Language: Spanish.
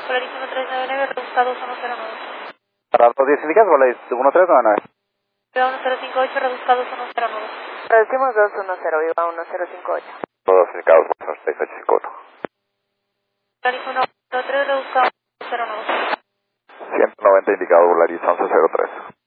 Polaris 1399, reduzca 2109. Para 210 indicados, Polaris 1399. Viva 1058, reduzca 2109. Reducimos 210, Viva 1058. Todos indicados, 6851. Polaris 113, reduzca 109. 190 indicado, Polaris 1103.